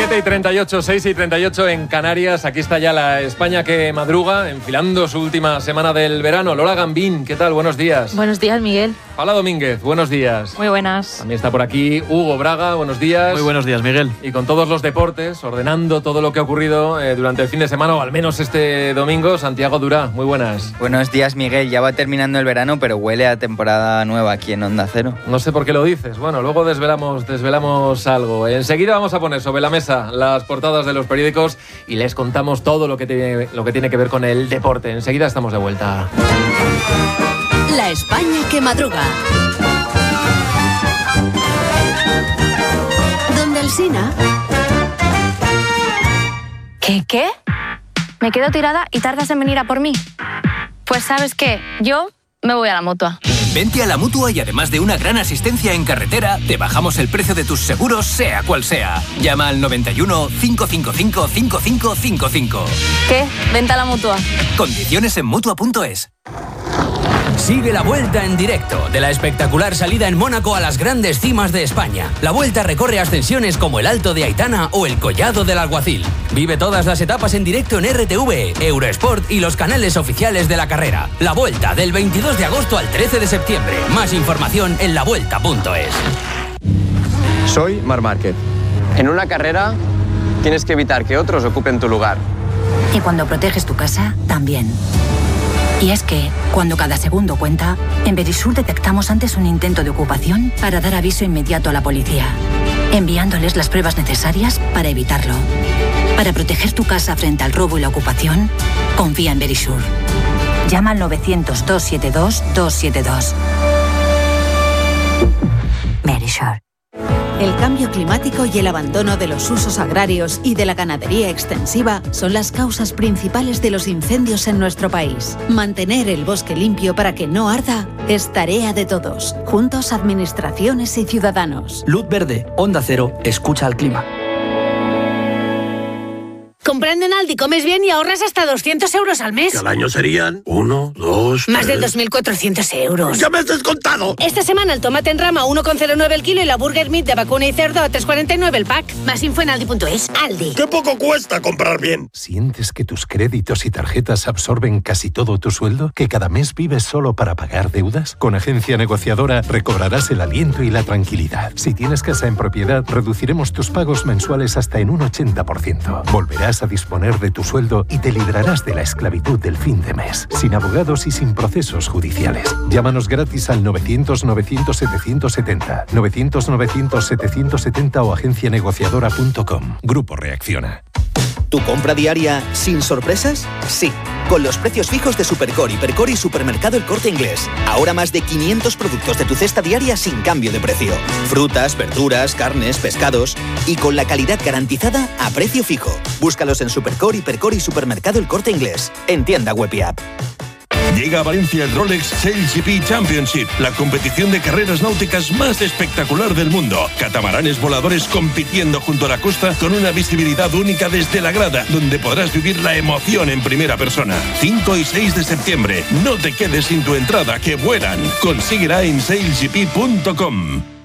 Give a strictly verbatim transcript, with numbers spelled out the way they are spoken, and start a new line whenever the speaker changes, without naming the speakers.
siete y treinta y ocho, seis y treinta y ocho en Canarias. Aquí está ya la España que madruga, enfilando su última semana del verano. Lola Gambín, ¿qué tal? Buenos días.
Buenos días, Miguel.
Paula Domínguez, buenos días.
Muy buenas.
También está por aquí Hugo Braga, buenos días.
Muy buenos días, Miguel.
Y con todos los deportes, ordenando todo lo que ha ocurrido eh, durante el fin de semana, o al menos este domingo, Santiago Durá, muy buenas.
Buenos días, Miguel. Ya va terminando el verano, pero huele a temporada nueva aquí en Onda Cero.
No sé por qué lo dices. Bueno, luego desvelamos, desvelamos algo. Enseguida vamos a poner sobre la mesa las portadas de los periódicos y les contamos todo lo que tiene, lo que tiene que ver con el deporte. Enseguida estamos de vuelta.
La España que madruga. Donde Alsina.
¿Qué, qué? ¿Me quedo tirada y tardas en venir a por mí? Pues ¿sabes qué? Yo me voy a la Mutua.
Vente a la Mutua y además de una gran asistencia en carretera, te bajamos el precio de tus seguros, sea cual sea. Llama al noventa y uno, cinco cinco cinco, cinco cinco cinco cinco.
¿Qué? Vente a la Mutua.
Condiciones en Mutua punto es.
Sigue la Vuelta en directo, de la espectacular salida en Mónaco a las grandes cimas de España. La Vuelta recorre ascensiones como el Alto de Aitana o el Collado del Alguacil. Vive todas las etapas en directo en R T V, Eurosport y los canales oficiales de la carrera. La Vuelta, del veintidós de agosto al trece de septiembre. Más información en la vuelta punto es.
Soy Marc Márquez. En una carrera tienes que evitar que otros ocupen tu lugar.
Y cuando proteges tu casa, también. Y es que, cuando cada segundo cuenta, en Verisur detectamos antes un intento de ocupación para dar aviso inmediato a la policía, enviándoles las pruebas necesarias para evitarlo. Para proteger tu casa frente al robo y la ocupación, confía en Verisur. Llama al novecientos, doscientos setenta y dos, doscientos setenta y dos. Verisur.
El cambio climático y el abandono de los usos agrarios y de la ganadería extensiva son las causas principales de los incendios en nuestro país. Mantener el bosque limpio para que no arda es tarea de todos, juntos administraciones y ciudadanos.
Luz verde, Onda Cero, escucha al clima.
Comprando en Aldi comes bien y ahorras hasta doscientos euros al mes.
Que al año serían uno, dos,
Más
tres...
de dos mil cuatrocientos euros.
¡Ya me has descontado!
Esta semana el tomate en rama a uno coma cero nueve el kilo y la burger meat de vacuna y cerdo a tres coma cuarenta y nueve el pack. Más info en aldi punto es. Aldi.
¡Qué poco cuesta comprar bien!
¿Sientes que tus créditos y tarjetas absorben casi todo tu sueldo? ¿Que cada mes vives solo para pagar deudas? Con Agencia Negociadora recobrarás el aliento y la tranquilidad. Si tienes casa en propiedad, reduciremos tus pagos mensuales hasta en un ochenta por ciento. Volverás a disponer de tu sueldo y te librarás de la esclavitud del fin de mes, sin abogados y sin procesos judiciales. Llámanos gratis al novecientos, novecientos, setecientos setenta, novecientos, novecientos, setecientos setenta o agencia negociadora punto com. Grupo Reacciona.
¿Tu compra diaria sin sorpresas? Sí, con los precios fijos de Supercore, Hipercore y Supermercado El Corte Inglés. Ahora más de quinientos productos de tu cesta diaria sin cambio de precio. Frutas, verduras, carnes, pescados y con la calidad garantizada a precio fijo. Búscalos en Supercore, Hipercore y Supermercado El Corte Inglés. En tienda web y app.
Llega a Valencia el Rolex Sail G P Championship, la competición de carreras náuticas más espectacular del mundo. Catamaranes voladores compitiendo junto a la costa con una visibilidad única desde la grada, donde podrás vivir la emoción en primera persona. cinco y seis de septiembre. No te quedes sin tu entrada, que vuelan. Consíguela en sail g p punto com.